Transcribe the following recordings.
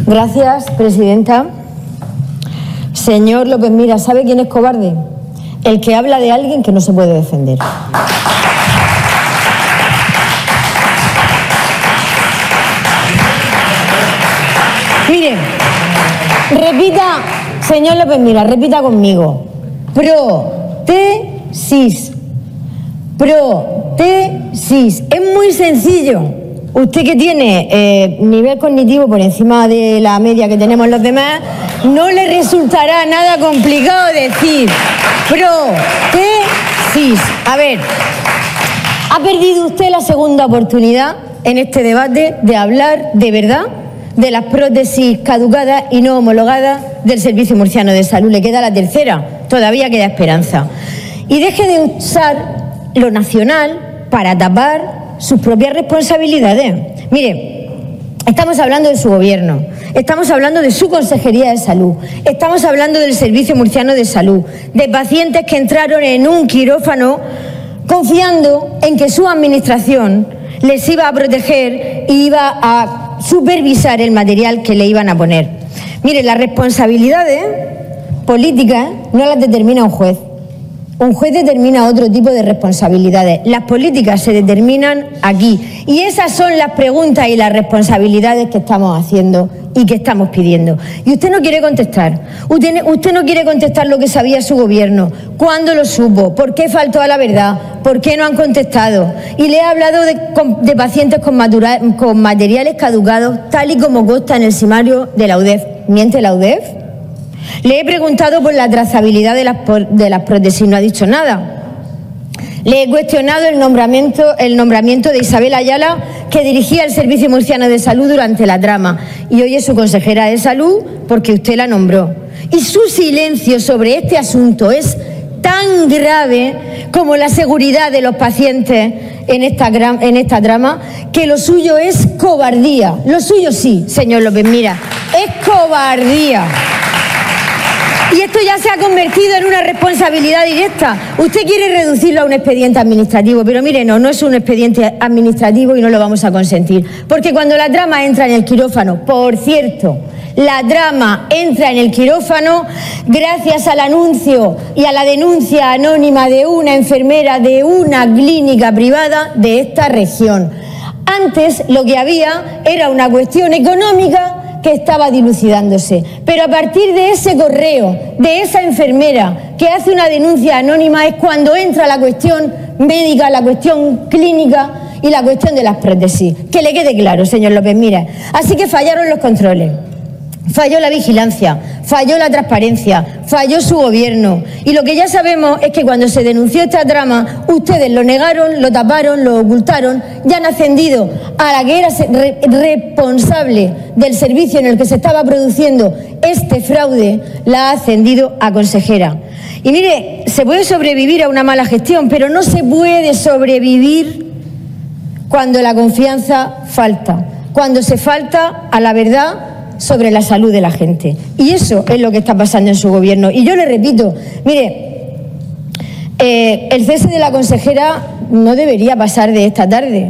Gracias, presidenta. Señor López Miras, ¿sabe quién es cobarde? El que habla de alguien que no se puede defender. Mire, repita, señor López Miras, repita conmigo. Protesis. Protesis. Es muy sencillo. Usted que tiene nivel cognitivo por encima de la media que tenemos los demás, no le resultará nada complicado decir protesis. A ver, ha perdido usted la segunda oportunidad en este debate de hablar de verdad de las prótesis caducadas y no homologadas del Servicio Murciano de Salud. Le queda la tercera, todavía queda esperanza. Y deje de usar lo nacional para tapar sus propias responsabilidades. Mire, estamos hablando de su gobierno, estamos hablando de su Consejería de Salud, estamos hablando del Servicio Murciano de Salud, de pacientes que entraron en un quirófano confiando en que su administración les iba a proteger y iba a supervisar el material que le iban a poner. Mire, las responsabilidades políticas no las determina un juez. Un juez determina otro tipo de responsabilidades. Las políticas se determinan aquí. Y esas son las preguntas y las responsabilidades que estamos haciendo y que estamos pidiendo. Y usted no quiere contestar. Usted no quiere contestar lo que sabía su gobierno. ¿Cuándo lo supo? ¿Por qué faltó a la verdad? ¿Por qué no han contestado? Y le he hablado de pacientes con materiales caducados, tal y como consta en el sumario de la UDEF. ¿Miente la UDEF? Le he preguntado por la trazabilidad de las prótesis, no ha dicho nada. Le he cuestionado el nombramiento de Isabel Ayala, que dirigía el Servicio Murciano de Salud durante la trama, y hoy es su consejera de Salud porque usted la nombró. Y su silencio sobre este asunto es tan grave como la seguridad de los pacientes en esta trama, que lo suyo es cobardía. Lo suyo sí, señor López Miras, es cobardía. Y esto ya se ha convertido en una responsabilidad directa. Usted quiere reducirlo a un expediente administrativo, pero mire, no es un expediente administrativo y no lo vamos a consentir. Porque cuando la trama entra en el quirófano, por cierto, la trama entra en el quirófano gracias al anuncio y a la denuncia anónima de una enfermera de una clínica privada de esta región. Antes lo que había era una cuestión económica que estaba dilucidándose, pero a partir de ese correo, de esa enfermera que hace una denuncia anónima, es cuando entra la cuestión médica, la cuestión clínica y la cuestión de las prótesis. Que le quede claro, señor López Miras. Así que fallaron los controles, falló la vigilancia, falló la transparencia, falló su gobierno. Y lo que ya sabemos es que cuando se denunció esta trama, ustedes lo negaron, lo taparon, lo ocultaron, ya han ascendido a la que era responsable del servicio en el que se estaba produciendo este fraude, la ha ascendido a consejera. Y mire, se puede sobrevivir a una mala gestión, pero no se puede sobrevivir cuando la confianza falta, cuando se falta a la verdad sobre la salud de la gente. Y eso es lo que está pasando en su gobierno. Y yo le repito, mire, el cese de la consejera no debería pasar de esta tarde.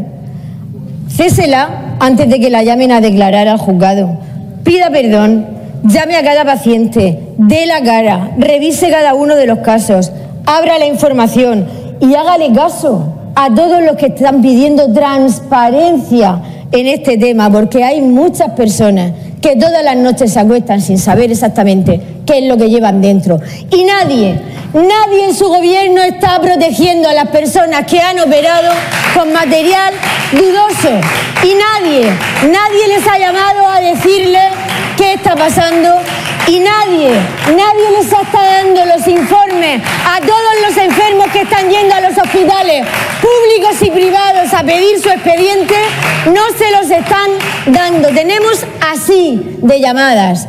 Césela antes de que la llamen a declarar al juzgado. Pida perdón, llame a cada paciente, dé la cara, revise cada uno de los casos, abra la información y hágale caso a todos los que están pidiendo transparencia en este tema, porque hay muchas personas que todas las noches se acuestan sin saber exactamente qué es lo que llevan dentro. Y nadie en su gobierno está protegiendo a las personas que han operado con material dudoso. Y nadie les ha llamado a decirles qué está pasando. Y nadie les está dando los informes a todos los enfermos que están yendo a los hospitales públicos y privados a pedir su expediente, no se los están dando. Tenemos así de llamadas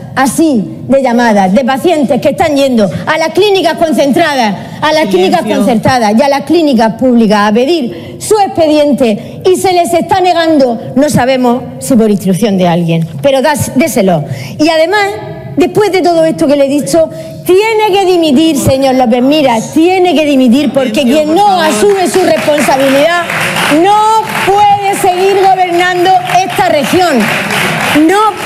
de pacientes que están yendo a las clínicas concentradas, a las clínicas concertadas y a las clínicas públicas a pedir su expediente y se les está negando, no sabemos si por instrucción de alguien, pero déselo. Y además, después de todo esto que le he dicho, tiene que dimitir, señor López Miras, tiene que dimitir, porque quien no asume su responsabilidad no puede seguir gobernando esta región. No